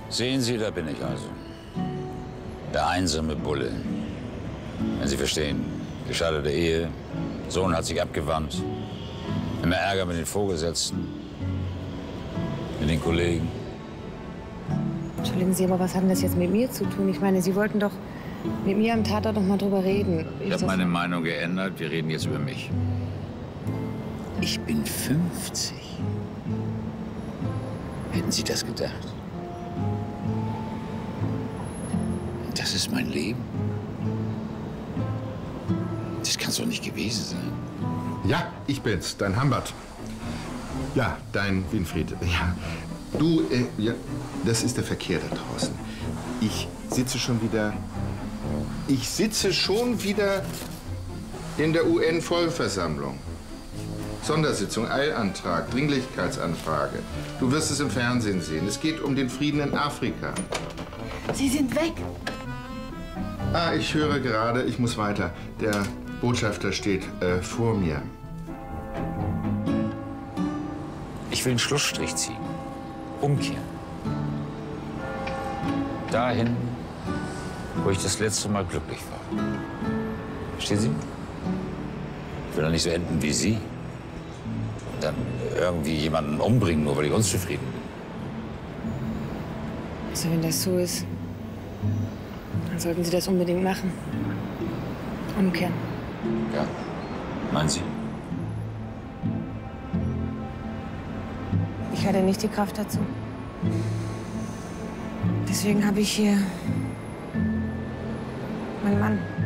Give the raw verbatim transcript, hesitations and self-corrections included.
Sehen Sie, da bin ich also. Der einsame Bulle. Wenn Sie verstehen, gescheiterte Ehe, Sohn hat sich abgewandt. Immer Ärger mit den Vorgesetzten, mit den Kollegen. Entschuldigen Sie, aber was hat denn das jetzt mit mir zu tun? Ich meine, Sie wollten doch mit mir am Tatort noch mal drüber reden. Ich habe meine Meinung geändert. Wir reden jetzt über mich. Ich bin fünfzig. Hätten Sie das gedacht? Das ist mein Leben. Das kann es doch nicht gewesen sein. Ja, ich bin's, dein Hambert. Ja, dein Winfried. Ja, du, äh, ja, das ist der Verkehr da draußen. Ich sitze schon wieder... Ich sitze schon wieder in der U N-Vollversammlung. Sondersitzung, Eilantrag, Dringlichkeitsanfrage. Du wirst es im Fernsehen sehen. Es geht um den Frieden in Afrika. Sie sind weg. Ah, ich höre gerade, ich muss weiter. Der Botschafter steht äh, vor mir. Ich will einen Schlussstrich ziehen. Umkehren. Dahin, wo ich das letzte Mal glücklich war. Verstehen Sie? Ich will doch nicht so enden wie Sie. Und dann irgendwie jemanden umbringen, nur weil ich unzufrieden bin. Also wenn das so ist, dann sollten Sie das unbedingt machen. Umkehren. Ja, meinen Sie? Ich hatte nicht die Kraft dazu. Deswegen habe ich hier meinen Mann.